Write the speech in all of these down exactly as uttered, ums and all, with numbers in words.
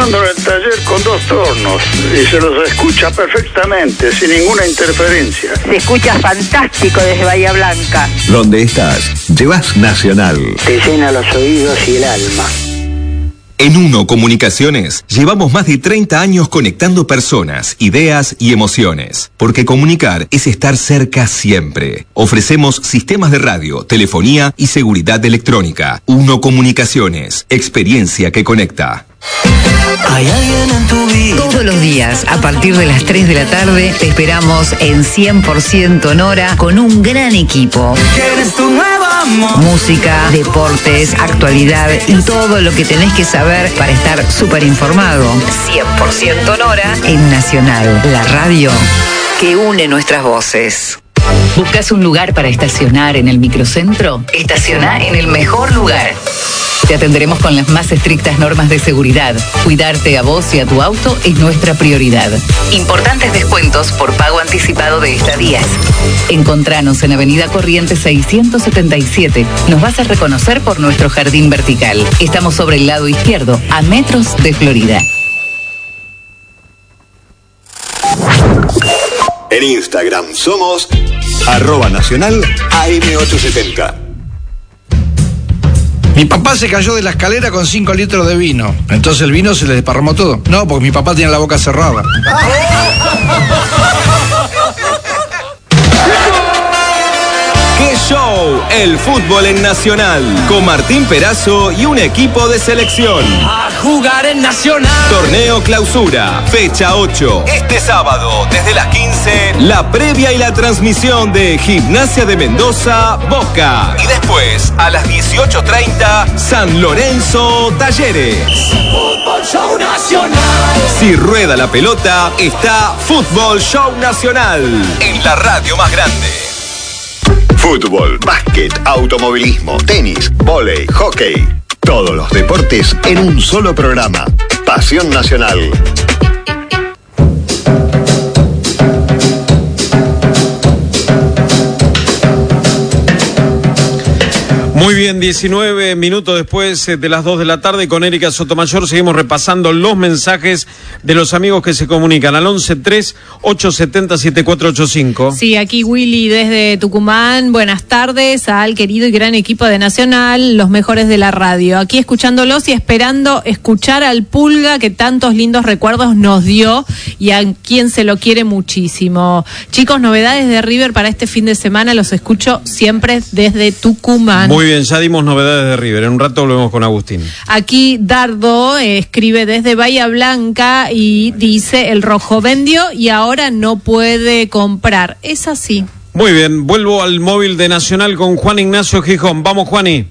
trabajando en el taller con dos tornos y se los escucha perfectamente, sin ninguna interferencia. Se escucha fantástico desde Bahía Blanca. Donde estás, llevas Nacional. Te llena los oídos y el alma. En Uno Comunicaciones llevamos más de treinta años conectando personas, ideas y emociones. Porque comunicar es estar cerca siempre. Ofrecemos sistemas de radio, telefonía y seguridad electrónica. Uno Comunicaciones, experiencia que conecta. Hay alguien en tu vida. Todos los días, a partir de las tres de la tarde, te esperamos en cien por ciento Nora con un gran equipo. ¿Quieres tu nuevo amor? Música, deportes, actualidad y todo lo que tenés que saber para estar súper informado. cien por ciento Nora en Nacional, la radio que une nuestras voces. ¿Buscas un lugar para estacionar en el microcentro? Estaciona en el mejor lugar. Te atenderemos con las más estrictas normas de seguridad. Cuidarte a vos y a tu auto es nuestra prioridad. Importantes descuentos por pago anticipado de estadías. Encontranos en Avenida Corrientes seiscientos setenta y siete. Nos vas a reconocer por nuestro jardín vertical. Estamos sobre el lado izquierdo, a metros de Florida. En Instagram somos arroba nacional A M ochocientos setenta. Mi papá se cayó de la escalera con cinco litros de vino. Entonces el vino se le desparramó todo. No, porque mi papá tiene la boca cerrada. ¡Qué show! El fútbol en Nacional. Con Martín Perazo y un equipo de selección. A jugar en Nacional. Torneo Clausura, fecha ocho. Este sábado, desde las quince, la previa y la transmisión de Gimnasia de Mendoza, Boca. Y después, a las dieciocho treinta, San Lorenzo, Talleres. Fútbol Show Nacional. Si rueda la pelota, está Fútbol Show Nacional. En la radio más grande. Fútbol, básquet, automovilismo, tenis, vóley, hockey. Todos los deportes en un solo programa. Pasión Nacional. Muy bien, diecinueve minutos después de las dos de la tarde con Erika Sotomayor seguimos repasando los mensajes de los amigos que se comunican al once tres ocho siete cero siete cuatro ocho cinco. Sí, aquí Willy desde Tucumán. Buenas tardes al querido y gran equipo de Nacional, los mejores de la radio. Aquí escuchándolos y esperando escuchar al Pulga que tantos lindos recuerdos nos dio y a quien se lo quiere muchísimo. Chicos, novedades de River para este fin de semana, los escucho siempre desde Tucumán. Muy bien, ya dimos novedades de River. En un rato volvemos con Agustín. Aquí Dardo eh, escribe desde Bahía Blanca y dice: el rojo vendió y ahora no puede comprar. Es así. Muy bien, vuelvo al móvil de Nacional con Juan Ignacio Gijón. Vamos, Juani.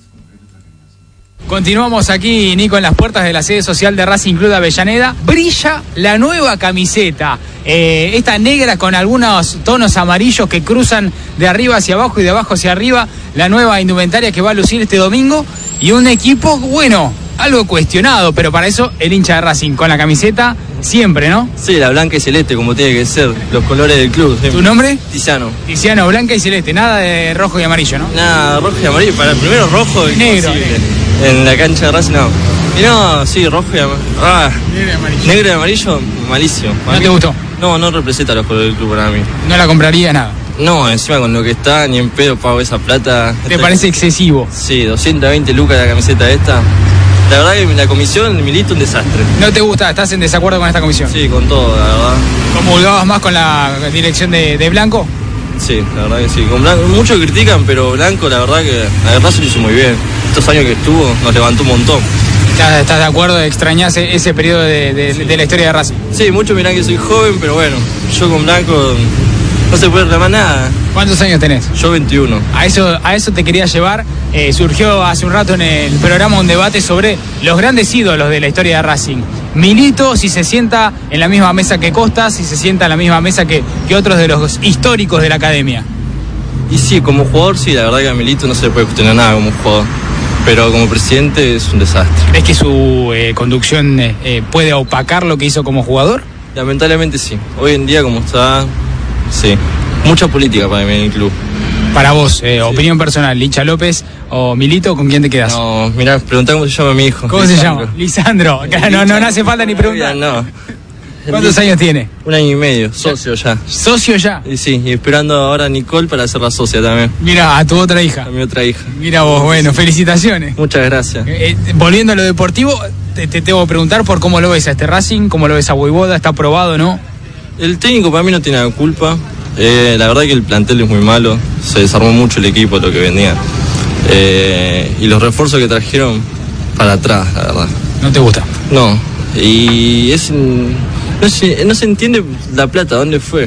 Continuamos aquí, Nico, en las puertas de la sede social de Racing Club de Avellaneda. Brilla la nueva camiseta, eh, esta negra con algunos tonos amarillos que cruzan de arriba hacia abajo y de abajo hacia arriba. La nueva indumentaria que va a lucir este domingo. Y un equipo, bueno, algo cuestionado, pero para eso el hincha de Racing con la camiseta siempre, ¿no? Sí, la blanca y celeste, como tiene que ser, los colores del club. ¿Tu nombre? Tiziano. Tiziano, blanca y celeste, nada de rojo y amarillo, ¿no? Nada, rojo y amarillo, para el primero rojo y negro. En la cancha de Racing no. Y no, sí, rojo y amarillo. Ah, negro y amarillo. Negro y amarillo, malísimo. ¿No te gustó? No, no representa los colores del club para mí. ¿No la compraría nada? No, encima con lo que está, ni en pedo pago esa plata. ¿Te parece excesivo? Sí, doscientas veinte lucas la camiseta esta. La verdad que la comisión, Milito, un desastre. ¿No te gusta? ¿Estás en desacuerdo con esta comisión? Sí, con todo, la verdad. ¿Comulgabas más con la dirección de, de Blanco? Sí, la verdad que sí. Con Blanco, muchos critican, pero Blanco, la verdad que la verdad se lo hizo muy bien. Estos años que estuvo, nos levantó un montón. ¿Estás, estás de acuerdo? ¿Extrañás ese periodo de, de, sí. de la historia de Racing? Sí, muchos miran que soy joven, pero bueno, yo con Blanco no se puede reclamar nada. ¿Cuántos años tenés? Yo veintiuno. A eso, a eso te quería llevar. Eh, surgió hace un rato en el programa un debate sobre los grandes ídolos de la historia de Racing. Milito, si se sienta en la misma mesa que Costa, si se sienta en la misma mesa que, que otros de los históricos de la academia. Y sí, como jugador, sí, la verdad que a Milito no se le puede cuestionar nada como jugador. Pero como presidente es un desastre. ¿Crees que su eh, conducción eh, puede opacar lo que hizo como jugador? Lamentablemente sí. Hoy en día como está, sí. Mucha política para mí en el club. Para vos, eh, opinión personal, Licha López o Milito, ¿con quién te quedas? No, mirá, preguntá cómo se llama mi hijo. ¿Cómo Lisandro. se llama? Lisandro. Claro, no, no, no hace falta ni preguntar. No. ¿Cuántos años tiene? Un año y medio, socio ya. ¿Socio ya? Y sí, y esperando ahora a Nicole para ser la socia también. Mira, a tu otra hija. A mi otra hija. Mira vos, bueno, felicitaciones. Muchas gracias. Eh, eh, volviendo a lo deportivo, te, te tengo que preguntar por cómo lo ves a este Racing, cómo lo ves a Voivoda, ¿está aprobado o no? El técnico para mí no tiene la culpa. Eh, la verdad que el plantel es muy malo. Se desarmó mucho el equipo, lo que venía. Eh, y los refuerzos que trajeron para atrás, la verdad. ¿No te gusta? No. Y es... No se, no se entiende la plata, ¿dónde fue?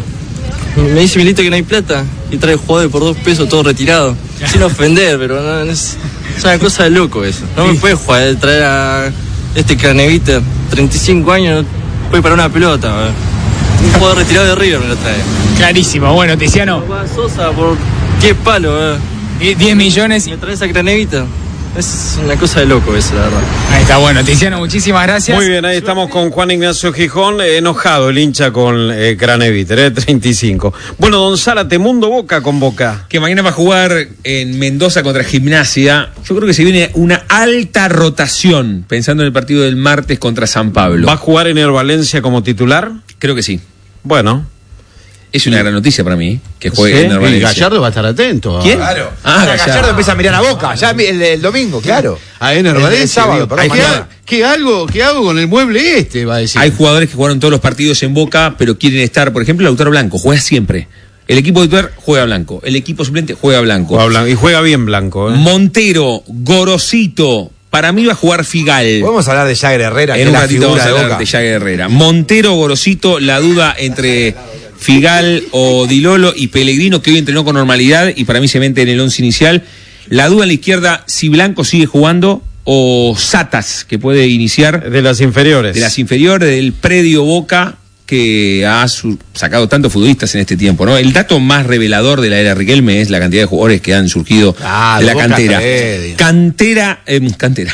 Me dice Milito que no hay plata y trae jugadores por dos pesos todo retirado. Sin ofender, pero no, no es, es una cosa de loco eso. No me puede jugar, traer a este Cranevita, treinta y cinco años, no puede parar una pelota. ¿verdad? Un jugador retirado de River me lo trae. Clarísimo, bueno, Tiziano. Sosa por diez palos, ¿verdad? diez millones. ¿Me traes a Cranevita? Es una cosa de loco eso, la verdad. Ahí está, bueno, Tiziano, muchísimas gracias. Muy bien, ahí estamos con Juan Ignacio Gijón, eh, enojado el hincha con eh, Craneviter, eh, treinta y cinco. Bueno, don Zárate, Mundo Boca con Boca. Que mañana va a jugar en Mendoza contra Gimnasia. Yo creo que se viene una alta rotación, pensando en el partido del martes contra San Pablo. ¿Va a jugar en el Valencia como titular? Creo que sí. Bueno. Es una gran noticia para mí, que juegue ¿Sí? en el Valencia. Y Gallardo va a estar atento. ¿Quién? Claro. Ah, Gallardo. Gallardo empieza a mirar a Boca, ya el, el domingo, claro. A Ener El- el Valencia. sábado, digo, perdón, ¿qué, mañana. ha- qué algo, ¿Qué hago con el mueble este? Va a decir. Hay jugadores que jugaron todos los partidos en Boca, pero quieren estar. Por ejemplo, Lautaro Blanco, juega siempre. El equipo titular juega blanco. El equipo suplente juega blanco. Juega blanco, y juega bien blanco. ¿eh? Montero, Gorosito. Para mí va a jugar Figal. Podemos hablar de Jagger Herrera, que En es un la ratito vamos figura a de hablar Boca. de Jagger Herrera. Montero, Gorosito, la duda entre Figal o Di Lolo y Pellegrino, que hoy entrenó con normalidad y para mí se mete en el once inicial. La duda en la izquierda, si Blanco sigue jugando o Satas, que puede iniciar. De las inferiores. De las inferiores, del predio Boca, que ha su- sacado tantos futbolistas en este tiempo, ¿no? El dato más revelador de la era Riquelme es la cantidad de jugadores que han surgido Ah, de la Boca cantera. Predio. Cantera, eh, cantera.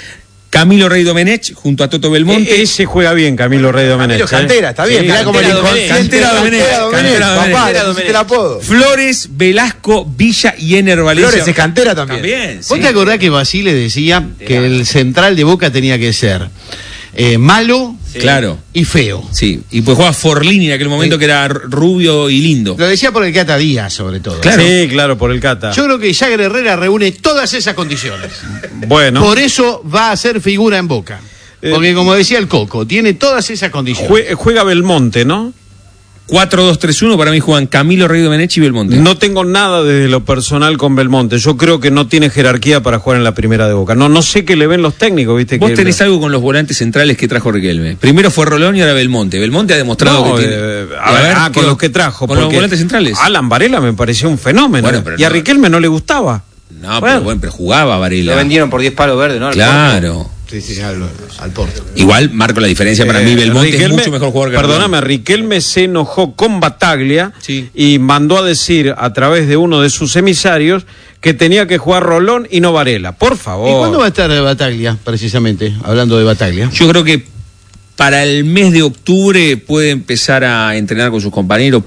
Camilo Rey Domenech junto a Toto Belmonte. E- ese juega bien, Camilo Rey Domenech. Camilo Cantera, está bien, mirá cómo el Cantera inconsciente. Domenech, Cantera Domenech, Cantera Domenech, Cantera papá, Domenech. le pusiste el apodo. Flores, Velasco, Villa y Ener Valencia. Flores es Cantera también. También, ¿Vos sí. te acordás que Basile decía que el central de Boca tenía que ser eh, malo Claro. y feo? Sí, y pues jugaba Forlini en aquel momento, Sí. que era rubio y lindo. Lo decía por el Cata Díaz, sobre todo. Claro. Sí, claro, por el Cata. Yo creo que Jagger Herrera reúne todas esas condiciones. Bueno. Por eso va a ser figura en Boca. Porque como decía el Coco, tiene todas esas condiciones. Jue- juega Belmonte, ¿no? cuatro dos tres uno, para mí juegan Camilo Rey Domenech y Belmonte. No tengo nada desde lo personal con Belmonte. Yo creo que no tiene jerarquía para jugar en la primera de Boca. No, no sé qué le ven los técnicos, ¿viste? Vos que tenés algo con los volantes centrales que trajo Riquelme. Primero fue Rolón y ahora Belmonte. Belmonte ha demostrado No, que tiene... eh, Y a ver, ah, ¿qué- con los que trajo. Con los porque volantes centrales. Alan Varela me pareció un fenómeno. Bueno, pero y a no- Riquelme no le gustaba. No, Bueno. pero bueno, pero jugaba Varela. Lo vendieron por diez palos verdes, ¿no? Al Claro. Porto. Sí, sí, al, al Porto. Igual marco la diferencia, para mí Eh, Belmonte Riquelme- es mucho mejor jugador que Perdóname, Rolón. Riquelme se enojó con Bataglia Sí. y mandó a decir a través de uno de sus emisarios que tenía que jugar Rolón y no Varela. Por favor. ¿Y cuándo va a estar Bataglia, precisamente? Hablando de Bataglia. Yo creo que para el mes de octubre puede empezar a entrenar con sus compañeros.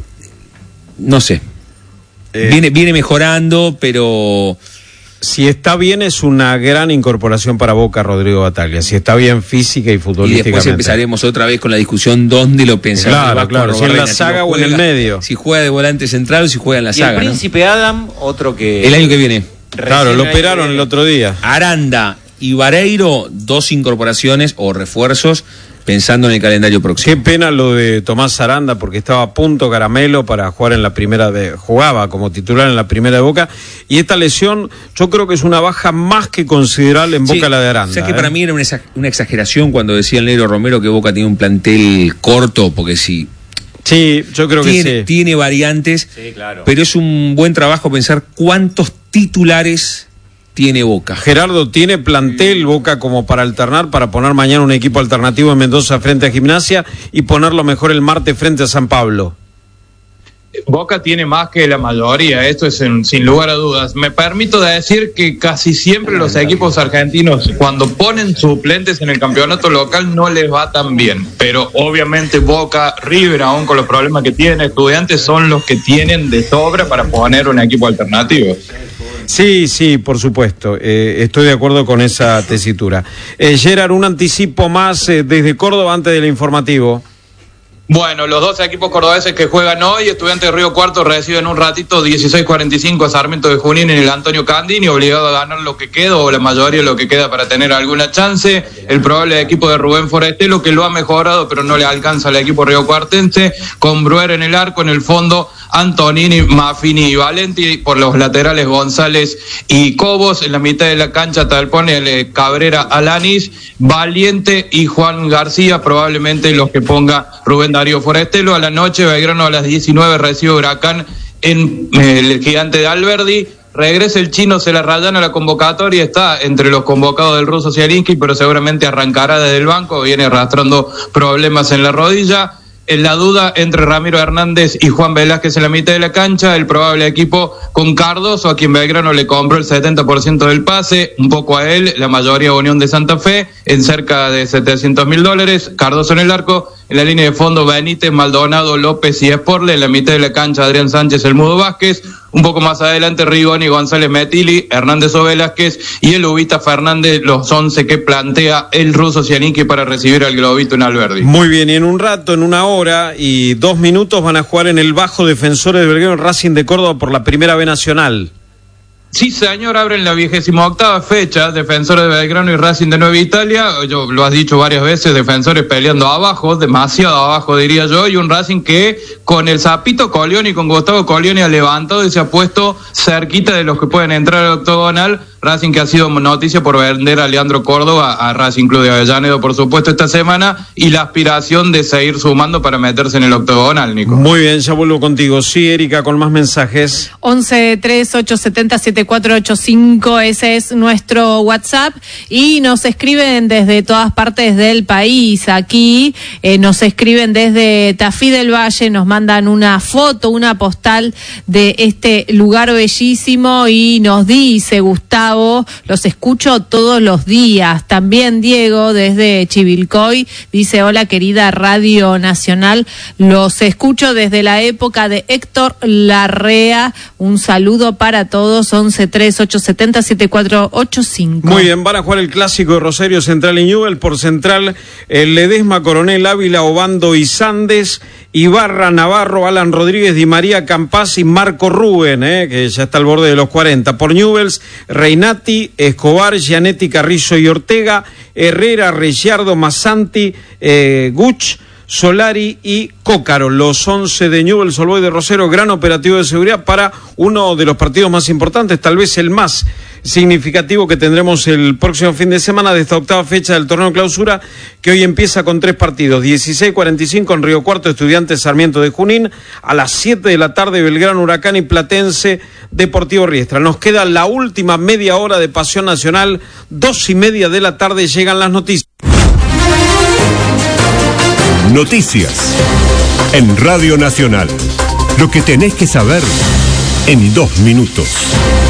No sé. Eh, Viene, viene mejorando, pero... Si está bien, es una gran incorporación para Boca, Rodrigo Bataglia. Si está bien física y Y futbolísticamente. después empezaremos otra vez con la discusión dónde lo pensamos. Claro, va a claro, si en la Corrobarrena, saga lo o en el juega- medio. Si juega de volante central o si juega en la Y saga, el ¿no? Príncipe Adam, otro que... El año que viene. Claro, recién lo el año operaron que el viene. otro día. Aranda y Vareiro, dos incorporaciones o refuerzos pensando en el calendario próximo. Qué pena lo de Tomás Aranda, porque estaba a punto caramelo para jugar en la primera de... Jugaba como titular en la primera de Boca. Y esta lesión, yo creo que es una baja más que considerable en Boca Sí, la de Aranda. O sea que ¿eh? para mí era una, exa- una exageración cuando decía el negro Romero que Boca tiene un plantel corto, porque sí. Sí, yo creo que tiene, sí. tiene variantes, Sí, claro. pero es un buen trabajo pensar cuántos titulares tiene Boca. Gerardo, ¿tiene plantel Boca como para alternar, para poner mañana un equipo alternativo en Mendoza frente a Gimnasia y ponerlo mejor el martes frente a San Pablo? Boca tiene más que la mayoría, esto es en, sin lugar a dudas. Me permito decir que casi siempre los equipos argentinos, cuando ponen suplentes en el campeonato local, no les va tan bien. Pero obviamente Boca, River, aún con los problemas que tiene, Estudiantes, son los que tienen de sobra para poner un equipo alternativo. Sí, sí, por supuesto. Eh, estoy de acuerdo con esa tesitura. Eh, Gerard, un anticipo más eh, desde Córdoba antes del informativo. Bueno, los dos equipos cordobeses que juegan hoy, Estudiantes de Río Cuarto reciben un ratito dieciséis cuarenta y cinco a Sarmiento de Junín en el Antonio Candini, obligado a ganar lo que queda o la mayoría de lo que queda para tener alguna chance. El probable equipo de Rubén Forestelo, que lo ha mejorado pero no le alcanza al equipo riocuartense, con Bruer en el arco, en el fondo Antonini, Maffini y Valenti, por los laterales González y Cobos, en la mitad de la cancha Talpone, Cabrera, Alanis, Valiente y Juan García, probablemente los que ponga Rubén Darío Forestelo. A la noche, Belgrano a las diecinueve recibe Huracán en eh, el Gigante de Alberdi. Regresa el chino, se la rayan a la convocatoria, está entre los convocados del ruso Zielinski, pero seguramente arrancará desde el banco, viene arrastrando problemas en la rodilla. En la duda entre Ramiro Hernández y Juan Velázquez en la mitad de la cancha, el probable equipo con Cardoso, a quien Belgrano le compró el setenta por ciento del pase, un poco a él, la mayoría a Unión de Santa Fe, en cerca de setecientos mil dólares, Cardoso en el arco, en la línea de fondo Benítez, Maldonado, López y Esporle, en la mitad de la cancha Adrián Sánchez, el Mudo Vázquez, un poco más adelante Rigoni, González Metili, Hernández o Velázquez y el Ubita Fernández, los once que plantea el ruso Zielinski para recibir al Globito en Alberdi. Muy bien, y en un rato, en una hora y dos minutos van a jugar en el Bajo Defensores de Belgrano Racing de Córdoba por la Primera B Nacional. Sí, señor, abren la vigésima octava fecha, Defensores de Belgrano y Racing de Nueva Italia. Yo lo has dicho varias veces, Defensores peleando abajo, demasiado abajo diría yo, y un Racing que con el Zapito Colioni y con Gustavo Colioni ha levantado y se ha puesto cerquita de los que pueden entrar al octogonal. Racing que ha sido noticia por vender a Leandro Córdoba a Racing Club de Avellaneda, por supuesto, esta semana, y la aspiración de seguir sumando para meterse en el octogonal, Nico. Muy bien, ya vuelvo contigo. Sí, Erika, con más mensajes. once tres ocho siete cero siete cuatro ocho cinco, ese es nuestro WhatsApp, y nos escriben desde todas partes del país. Aquí eh, nos escriben desde Tafí del Valle, nos mandan una foto, una postal de este lugar bellísimo y nos dice Gustavo: los escucho todos los días. También Diego desde Chivilcoy dice: hola querida Radio Nacional, los escucho desde la época de Héctor Larrea. Un saludo para todos. Once tres ocho siete cero siete cuatro ocho cinco. Muy bien, van a jugar el clásico de Rosario Central y Newell. Por Central, el Ledesma, Coronel Ávila, Obando y Sandes, Ibarra, Navarro, Alan Rodríguez, Di María, Campás y Marco Rubén, eh, que ya está al borde de los cuarenta. Por Newells, Reinati, Escobar, Gianetti, Carrillo y Ortega, Herrera, Ricciardo, Massanti, eh, Guch, Solari y Cócaro. Los once de Newell's Old Boys de Rosero, gran operativo de seguridad para uno de los partidos más importantes, tal vez el más significativo que tendremos el próximo fin de semana de esta octava fecha del torneo clausura, que hoy empieza con tres partidos. dieciséis cuarenta y cinco en Río Cuarto, Estudiantes Sarmiento de Junín. A las siete de la tarde, Belgrano Huracán y Platense Deportivo Riestra. Nos queda la última media hora de Pasión Nacional. Dos y media de la tarde llegan las noticias. Noticias en Radio Nacional. Lo que tenés que saber en dos minutos.